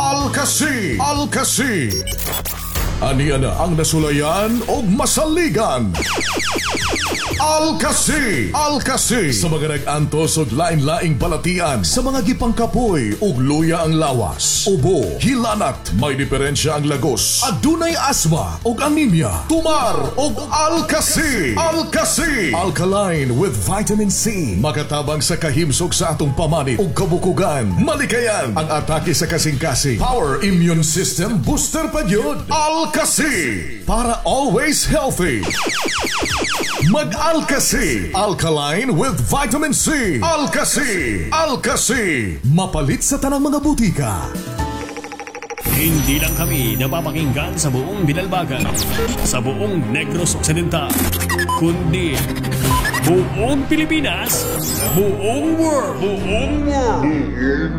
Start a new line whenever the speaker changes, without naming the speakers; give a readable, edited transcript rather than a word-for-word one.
Alkasi. Aniya na ang nasulayan o masaligan. Alkasi sa mga nag-antos og lain-laing balatian, sa mga gipangkapoy og luya ang lawas, ubo, hilanat, may diferensya ang lagos, adunay asma og anemia, tumar og alkasi. Alkaline with vitamin C, makatabang sa kahimsog sa atong pamanit ug kabukugan, malikayan ang atake sa kasing-kasing, power immune system booster pa gyud. Alkasi para always healthy. Mag-Alkasi. Alkaline with vitamin C. Alkasi. Mapalit sa tanang mga butika.
Hindi lang kami napapakinggan sa buong Binalbagan, sa buong Negros Occidental, kundi buong Pilipinas, buong world.